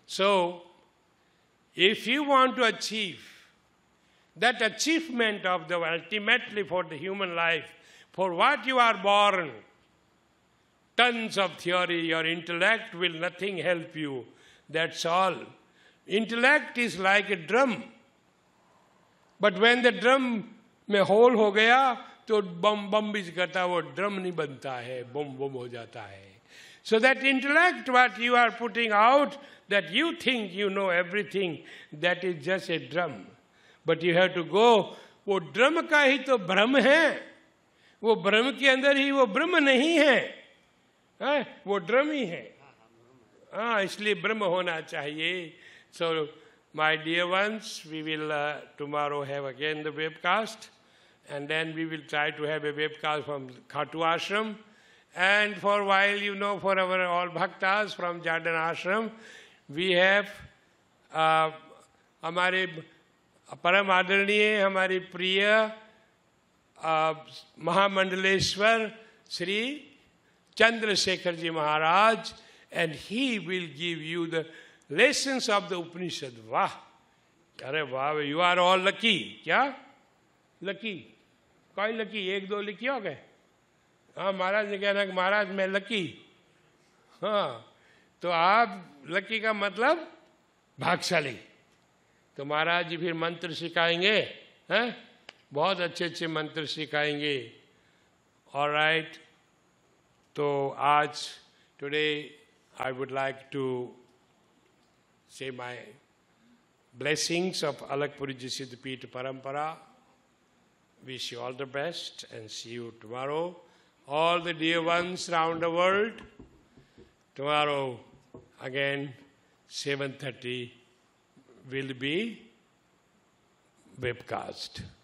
So, if you want to achieve that achievement of the ultimately for the human life, for what you are born, tons of theory, your intellect will nothing help you. That's all. Intellect is like a drum. But when the drum में whole हो गया तो बम बम भी करता, वो drum नहीं बनता है, बम बम हो जाता है. So that intellect what you are putting out, that you think you know everything, that is just a drum. But you have to go, वो ड्रम का ही तो भ्रम है, वो भ्रम के अंदर ही वो ब्रह्म नहीं है, वो ड्रम ही है. हाँ, इसलिए ब्रह्म होना चाहिए. So my dear ones, we will tomorrow have again the webcast, and then we will try to have a webcast from Khatu Ashram. And for a while, you know, for our all bhaktas from Jardin Ashram, we have हमारे परम आदरणीय हमारे प्रिय महामंडलेश्वर Shri Chandrasekhar ji Maharaj, and he will give you the lessons of the Upanishad. Wah! अरे वाह, you are all lucky. क्या? Lucky. कोई lucky? एक दो लिखी हो गए? हाँ, महाराज ने कहना कि महाराज मैं लकी. हाँ, तो आप लकी का मतलब भाग्यशाली. तो महाराज जी फिर मंत्र सिखाएंगे, हैं? बहुत अच्छे अच्छे मंत्र सिखाएंगे. ऑलराइट. तो आज today I would like to say my blessings of Alakpuri Ji Siddhapita Parampara. Wish you all the best and see you tomorrow. All the dear ones around the world, tomorrow again 7:30 will be webcast.